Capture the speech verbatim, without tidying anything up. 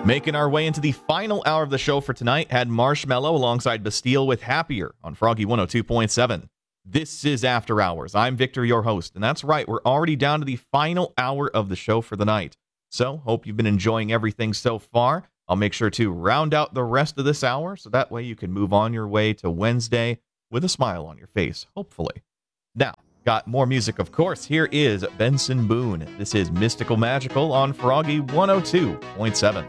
Making our way into the final hour of the show for tonight, had Marshmello alongside Bastille with Happier on Froggy one oh two point seven. This is After Hours. I'm Victor, your host, and that's right, we're already down to the final hour of the show for the night. So, hope you've been enjoying everything so far. I'll make sure to round out the rest of this hour, so that way you can move on your way to Wednesday with a smile on your face, hopefully. Now, got more music, of course. Here is Benson Boone. This is Mystical Magical on Froggy one oh two point seven.